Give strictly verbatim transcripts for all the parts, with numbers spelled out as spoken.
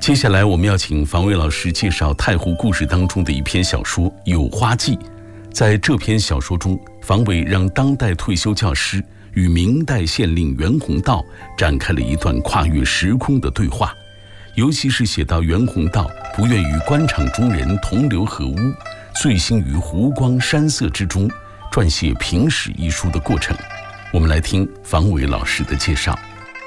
接下来我们要请房伟老师介绍太湖故事当中的一篇小说《有花记》。在这篇小说中，房伟让当代退休教师与明代县令袁宏道展开了一段跨越时空的对话，尤其是写到袁宏道不愿与官场中人同流合污，醉心于湖光山色之中，撰写《平史》一书的过程。我们来听房伟老师的介绍。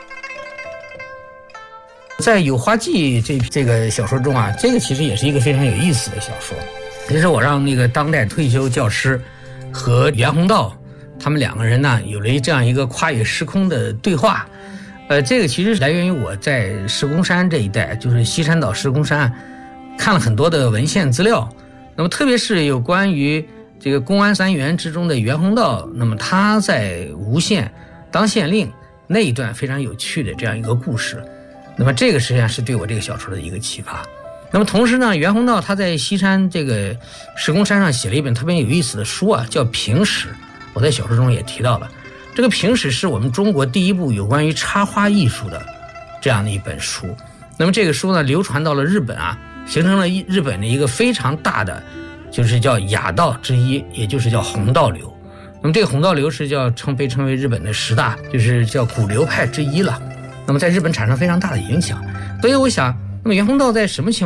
在《有花记》这这个小说中啊，这个其实也是一个非常有意思的小说。其实我让那个当代退休教师和袁宏道他们两个人呢，有了这样一个跨越时空的对话。呃，这个其实来源于我在石公山这一带，就是西山岛石公山，看了很多的文献资料。那么特别是有关于这个公安三员之中的袁宏道，那么他在吴县当县令那一段非常有趣的这样一个故事。那么这个实际上是对我这个小说的一个启发。那么同时呢，袁宏道他在西山这个石公山上写了一本特别有意思的书啊，叫《平史》。我在小说中也提到了，这个《平史》是我们中国第一部有关于插花艺术的这样的一本书。那么这个书呢，流传到了日本啊，形成了日本的一个非常大的，就是叫雅道之一，也就是叫弘道流。那么这个弘道流是叫称被称为日本的十大，就是叫古流派之一了。那么在日本产生非常大的影响。所以我想，那么袁宏道在什么情况